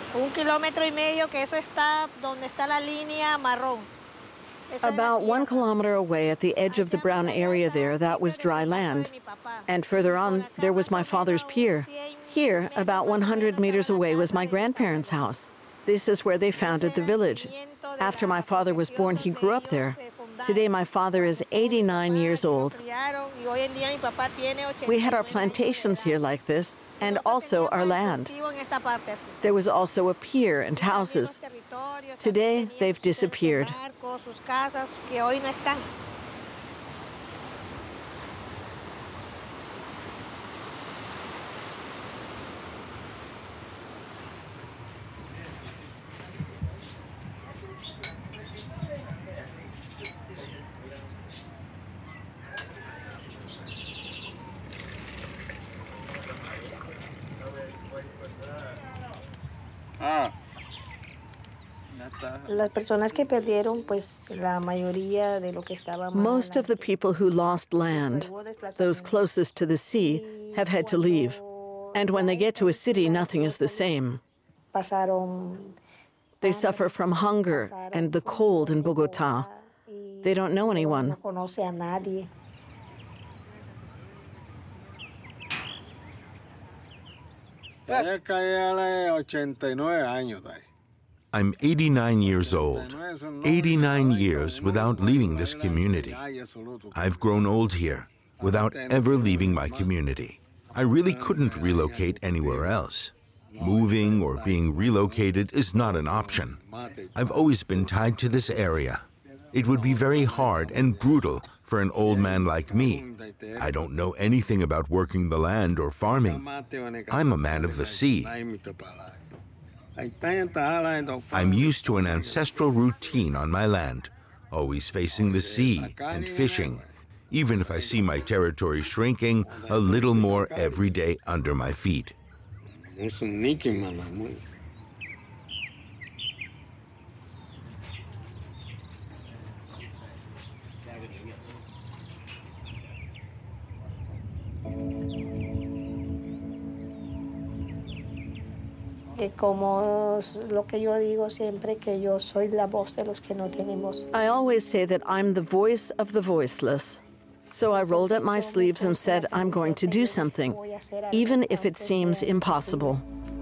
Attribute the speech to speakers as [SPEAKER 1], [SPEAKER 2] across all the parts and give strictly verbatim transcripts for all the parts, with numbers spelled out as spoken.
[SPEAKER 1] Un kilómetro y medio, que eso está donde está la línea marrón.
[SPEAKER 2] About one kilometer away at the edge of the brown area there, that was dry land. And further on, there was my father's pier. Here, about one hundred meters away, was my grandparents' house. This is where they founded the village. After my father was born, he grew up there. Today, my father is eighty-nine years old. We had our plantations here like this, and also our land. There was also a pier and houses. Today, they've disappeared.
[SPEAKER 1] Las personas que perdieron, pues, la mayoría de lo que estaba más
[SPEAKER 2] Most of the people who lost land, those closest to the sea, have had to leave. And when they get to a city, nothing is the same.
[SPEAKER 1] pasaron
[SPEAKER 2] They suffer from hunger and the cold in Bogotá. They don't know anyone.
[SPEAKER 1] no conoce a nadie.
[SPEAKER 3] I'm eighty-nine years old, eighty-nine years without leaving this community. I've grown old here, without ever leaving my community. I really couldn't relocate anywhere else. Moving or being relocated is not an option. I've always been tied to this area. It would be very hard and brutal for an old man like me. I don't know anything about working the land or farming. I'm a man of the sea. I'm used to an ancestral routine on my land, always facing the sea and fishing, even if I see my territory shrinking a little more every day under my feet.
[SPEAKER 1] Que como lo que yo digo siempre, que yo soy la voz de los que no tenemos.
[SPEAKER 2] I always say that I'm the voice of the voiceless. So I rolled up my sleeves and said, I'm going to do something, even if it seems impossible.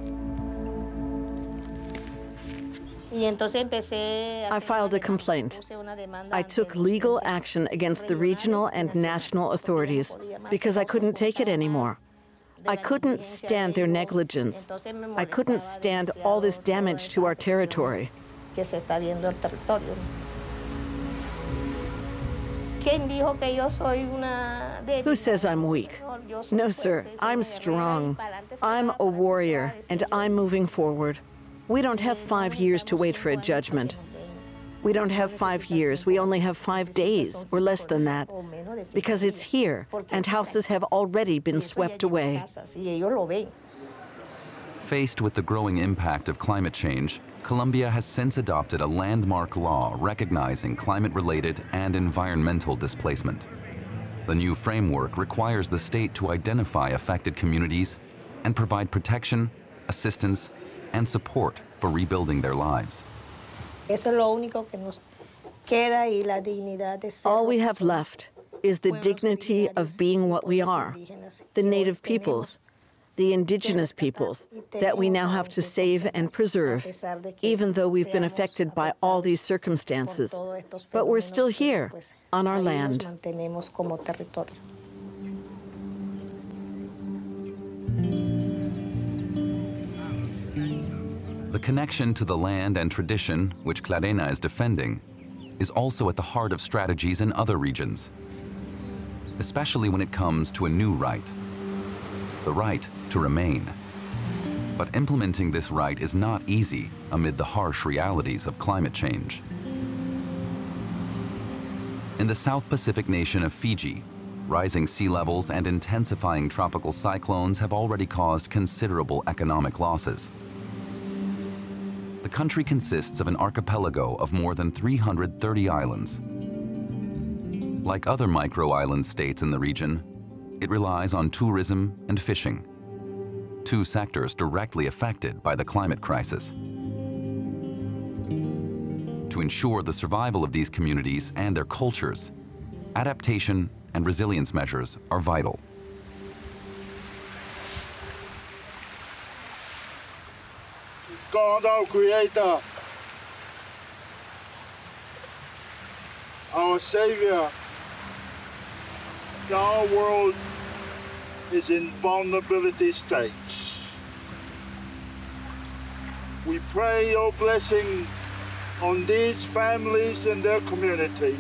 [SPEAKER 2] I filed a complaint. I took legal action against the regional and national authorities because I couldn't take it anymore. I couldn't stand their negligence. I couldn't stand all this damage to our territory. Who says I'm weak? No, sir, I'm strong. I'm a warrior, and I'm moving forward. We don't have five years to wait for a judgment. We don't have five years, we only have five days, or less than that, because it's here, and houses have already been swept away.
[SPEAKER 4] Faced with the growing impact of climate change, Colombia has since adopted a landmark law recognizing climate-related and environmental displacement. The new framework requires the state to identify affected communities and provide protection, assistance, and support for rebuilding their lives.
[SPEAKER 2] All we have left is the dignity of being what we are, the native peoples, the indigenous peoples, that we now have to save and preserve, even though we've been affected by all these circumstances. But we're still here, on our land.
[SPEAKER 4] The connection to the land and tradition, which Clarena is defending, is also at the heart of strategies in other regions, especially when it comes to a new right, the right to remain. But implementing this right is not easy amid the harsh realities of climate change. In the South Pacific nation of Fiji, rising sea levels and intensifying tropical cyclones have already caused considerable economic losses. The country consists of an archipelago of more than three hundred thirty islands. Like other micro-island states in the region, it relies on tourism and fishing. two sectors directly affected by the climate crisis. To ensure the survival of these communities and their cultures, adaptation and resilience measures are vital.
[SPEAKER 5] God, our Creator, our Savior, our world is in vulnerability stage. We pray your blessing on these families and their communities.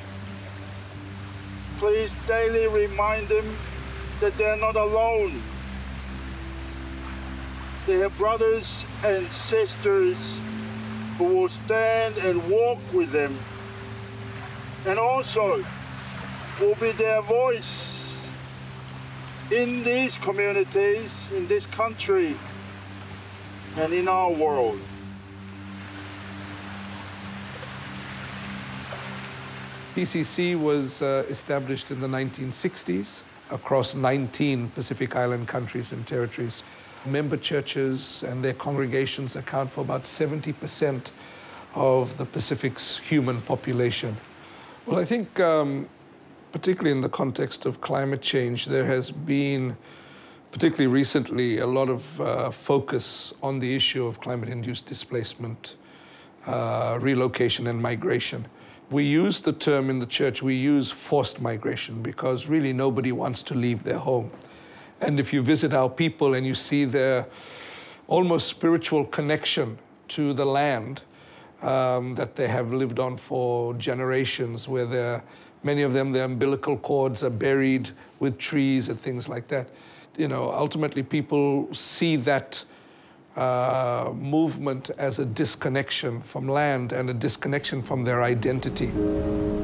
[SPEAKER 5] Please daily remind them that they're not alone. They have brothers and sisters who will stand and walk with them, and also will be their voice in these communities, in this country, and in our world.
[SPEAKER 6] P C C was uh, established in the nineteen sixties across nineteen Pacific Island countries and territories. Member churches and their congregations account for about seventy percent of the Pacific's human population. Well, I think um, particularly in the context of climate change, there has been, particularly recently, a lot of uh, focus on the issue of climate-induced displacement, uh, relocation and migration. We use the term in the church, we use forced migration because really nobody wants to leave their home. And if you visit our people and you see their almost spiritual connection to the land um, that they have lived on for generations, where they're, many of them, their umbilical cords are buried with trees and things like that. You know, ultimately people see that uh, movement as a disconnection from land and a disconnection from their identity.